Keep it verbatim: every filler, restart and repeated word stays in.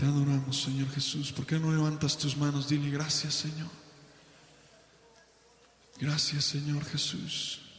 Te adoramos, Señor Jesús. ¿Por qué no levantas tus manos? Dile gracias, Señor. Gracias, Señor Jesús.